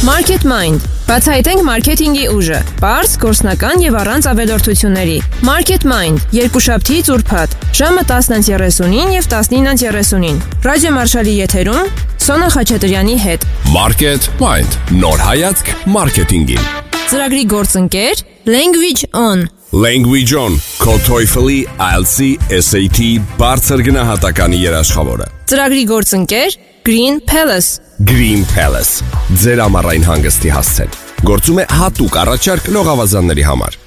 Market Mind. Բացահայտենք մարքեթինգի ուժը։ Պարզ, գործնական եւ առանց ավելորդությունների։ Market Mind. Երկուշաբթի ուրբաթ, ժամը 10:30-ին եւ 19:30-ին։ Ռադիո Մարշալի եթերում Սոնա Խաչատրյանի հետ։ Market Mind. Նոր հայացք մարքեթինգին։ Ծրագրի գործընկեր Language On. Language On. Քո TOEFL-ի, IELTS-ի, SAT բարձր գնահատականի երաշխավորը։ Ծրագրի գործընկեր Green Palace. Green Palace. Ձեր ամառային հանգստի հասցեն։ Գործում է հատուկ առաջարկ լողավազանների համար։